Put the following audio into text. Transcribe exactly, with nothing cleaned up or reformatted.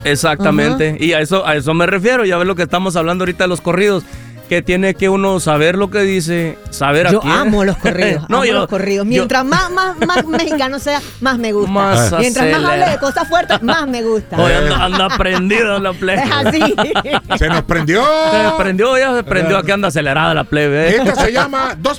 Exactamente. Uh-huh. Y a eso, a eso me refiero. Ya ves lo que estamos hablando ahorita de los corridos. Que tiene que uno saber lo que dice, saber a yo quién. Yo amo los corridos, no, amo yo, los corridos. Mientras yo, más, más, más mexicano sea, más me gusta. Más Mientras acelera. Más hable de cosas fuertes, más me gusta. Oye, anda, anda prendido la plebe. Es así. Se nos prendió. Se nos prendió, ya se prendió. Aquí anda acelerada la plebe. Esta se llama Dos